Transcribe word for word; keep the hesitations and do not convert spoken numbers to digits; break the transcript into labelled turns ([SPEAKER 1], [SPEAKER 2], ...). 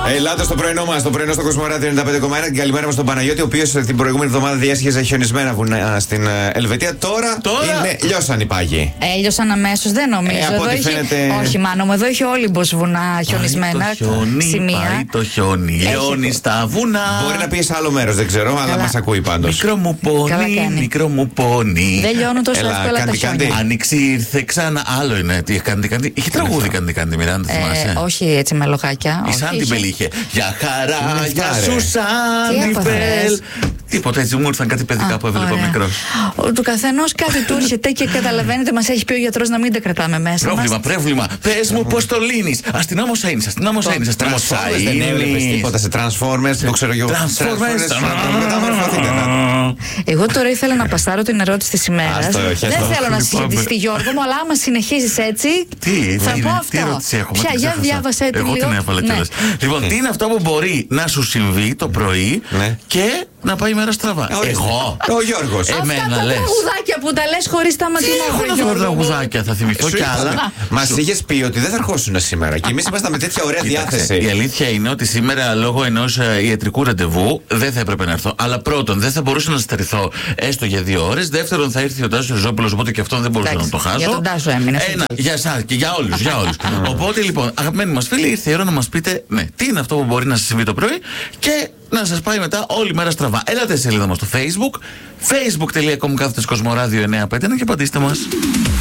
[SPEAKER 1] Ελάτε στο πρωινό μας, το πρωινό στο Κοσμοράδιο ενενήντα πέντε κόμμα ένα. Καλημέρα μας στον Παναγιώτη, ο οποίος την προηγούμενη εβδομάδα διέσχιζε χιονισμένα βουνά στην Ελβετία. Τώρα,
[SPEAKER 2] Τώρα...
[SPEAKER 1] Είναι, λιώσαν οι πάγοι.
[SPEAKER 3] Ε, λιώσαν αμέσως, δεν νομίζω.
[SPEAKER 1] Ε, από
[SPEAKER 3] εδώ
[SPEAKER 1] ό,τι
[SPEAKER 3] είχε...
[SPEAKER 1] φαίνεται...
[SPEAKER 3] Όχι, μάνο μου, εδώ έχει όλυμπος βουνά χιονισμένα.
[SPEAKER 2] Πάει το χιόνι,
[SPEAKER 3] σημεία.
[SPEAKER 2] πάει το χιόνι, λιώνει στα βουνά.
[SPEAKER 1] Μπορεί να πει σε άλλο μέρος, δεν ξέρω, αλλά μας ακούει πάντως.
[SPEAKER 2] Μικρό μου πόνι, μικρό μου πόνι.
[SPEAKER 3] Δεν λιώνουν τόσο
[SPEAKER 1] Έλα,
[SPEAKER 3] εύκολα τα
[SPEAKER 1] κάντι,
[SPEAKER 3] χιόνια.
[SPEAKER 1] κάντι.
[SPEAKER 2] Άνοιξη ήρθε ξανά. Άλλο είναι. Τι κάνει, κάνει. Είχε τραγούδι κάνει, κάνει. Μιράντα, θυμάσαι.
[SPEAKER 3] Ε, όχι έτσι με λογάκια.
[SPEAKER 2] Η Σάντι Μπελ είχε. Για χαρά,
[SPEAKER 1] Είναι
[SPEAKER 2] για
[SPEAKER 1] αυτά,
[SPEAKER 2] σου
[SPEAKER 1] ρε.
[SPEAKER 2] Σάντι
[SPEAKER 3] Τι
[SPEAKER 2] Μπελ.
[SPEAKER 3] έπαθες?
[SPEAKER 2] Τίποτα έτσι, μου ήρθαν κάτι παιδικά
[SPEAKER 3] Α,
[SPEAKER 2] που έβλεπα
[SPEAKER 3] ωραία.
[SPEAKER 2] μικρό.
[SPEAKER 3] Ο- Του καθενός κάτι του έρχεται και καταλαβαίνετε, μας έχει πει ο γιατρός να μην τα κρατάμε μέσα
[SPEAKER 2] Πρόβλημα,
[SPEAKER 3] μας.
[SPEAKER 2] πρόβλημα. Πε μου πώ το λύνει. Αστυνόμος θα είναι, αστυνόμος θα είναι, αστυνόμος θα
[SPEAKER 1] Transformers δεν έβλεπες
[SPEAKER 2] είναι.
[SPEAKER 1] τίποτα σε Transformers, το ξέρω εγώ.
[SPEAKER 2] Transformers.
[SPEAKER 1] Μεταμορφωθείτε.
[SPEAKER 3] Εγώ τώρα ήθελα να πασάρω την ερώτηση της ημέρας.
[SPEAKER 1] Άστο, χέστο.
[SPEAKER 3] Δεν θέλω να
[SPEAKER 2] Λυπάμαι.
[SPEAKER 3] συσχετιστεί, Γιώργο μου, αλλά άμα συνεχίσεις έτσι.
[SPEAKER 2] Τι,
[SPEAKER 3] θα
[SPEAKER 2] τι
[SPEAKER 3] πω
[SPEAKER 2] είναι,
[SPEAKER 3] αυτό.
[SPEAKER 2] τι ερώτηση έχουμε.
[SPEAKER 3] Ποια,
[SPEAKER 2] την
[SPEAKER 3] για
[SPEAKER 2] ξέχασα.
[SPEAKER 3] διάβασέ την
[SPEAKER 2] Εγώ
[SPEAKER 3] λίγο.
[SPEAKER 2] την έβαλα
[SPEAKER 3] Ναι.
[SPEAKER 2] κιόλας. Λοιπόν, τι είναι αυτό που μπορεί να σου συμβεί το πρωί
[SPEAKER 1] Ναι.
[SPEAKER 2] και να πάει η μέρα στραβά. Εγώ.
[SPEAKER 1] Ο Γιώργος.
[SPEAKER 2] Ε, εμένα
[SPEAKER 3] Αυτά τα
[SPEAKER 2] λες.
[SPEAKER 3] τραγουδάκια που τα λες χωρίς τα
[SPEAKER 2] Τι
[SPEAKER 3] ματινά.
[SPEAKER 2] έχω να δω τραγουδάκια, θα θυμηθώ κι άλλα.
[SPEAKER 1] Μα είχε πει ότι δεν θα ερχόσουν σήμερα και εμεί ήμασταν με τέτοια ωραία
[SPEAKER 2] Κοίταξε, η
[SPEAKER 1] διάθεση.
[SPEAKER 2] αλήθεια είναι ότι σήμερα λόγω ενός ε, ιατρικού ραντεβού δεν θα έπρεπε να έρθω. Αλλά πρώτον, δεν θα μπορούσα να στερηθώ έστω για δύο ώρες. Δεύτερον, θα έρθει ο Τάσος Ριζόπουλος, οπότε και αυτό δεν μπορούσα
[SPEAKER 3] Εντάξει,
[SPEAKER 2] να το χάσω.
[SPEAKER 3] για τον Τάσο έμεινε.
[SPEAKER 2] Ένα, για εσάς και για όλους. Για όλους. Οπότε λοιπόν, αγαπημένοι μας φίλοι, ήρθε η ώρα να μας πείτε ναι, τι είναι αυτό που μπορεί να σας συμβεί το πρωί και να σας πάει μετά όλη μέρα στραβά. Έλατε στη σελίδα μας στο Facebook, facebook.com κάθετος Κοσμοράδιο εννιά πέντε και απαντήστε μας.